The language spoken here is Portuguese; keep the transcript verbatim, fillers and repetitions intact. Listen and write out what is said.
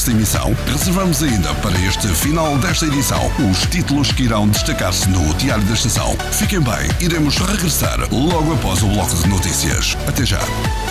desta emissão, reservamos ainda para este final desta edição os títulos que irão destacar-se no Diário da Estação. Fiquem bem, iremos regressar logo após o bloco de notícias. Até já.